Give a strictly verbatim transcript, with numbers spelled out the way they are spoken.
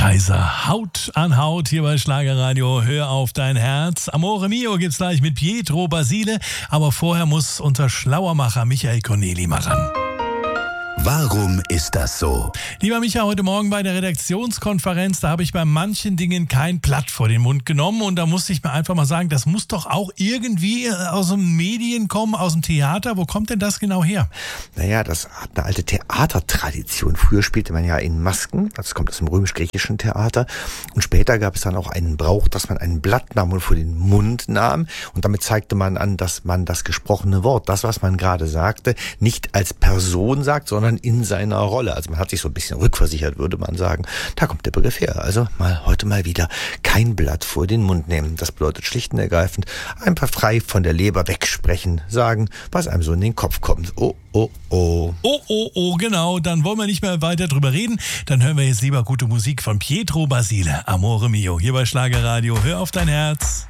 Kaiser, Haut an Haut hier bei Schlagerradio, hör auf dein Herz. Amore Mio gibt's gleich mit Pietro Basile, aber vorher muss unser Schlauermacher Michael Corneli mal ran. Warum ist das so? Lieber Micha, heute Morgen bei der Redaktionskonferenz, da habe ich bei manchen Dingen kein Blatt vor den Mund genommen und da musste ich mir einfach mal sagen, das muss doch auch irgendwie aus den Medien kommen, aus dem Theater. Wo kommt denn das genau her? Naja, das hat eine alte Theatertradition. Früher spielte man ja in Masken, das kommt aus dem römisch-griechischen Theater, und später gab es dann auch einen Brauch, dass man ein Blatt nahm und vor den Mund nahm und damit zeigte man an, dass man das gesprochene Wort, das, was man gerade sagte, nicht als Person sagt, sondern in seiner Rolle. Also man hat sich so ein bisschen rückversichert, würde man sagen. Da kommt der Begriff her. Also mal heute mal wieder kein Blatt vor den Mund nehmen. Das bedeutet schlicht und ergreifend einfach frei von der Leber wegsprechen, sagen, was einem so in den Kopf kommt. Oh, oh, oh. Oh, oh, oh, genau. Dann wollen wir nicht mehr weiter drüber reden. Dann hören wir jetzt lieber gute Musik von Pietro Basile. Amore Mio, hier bei Schlagerradio. Hör auf dein Herz.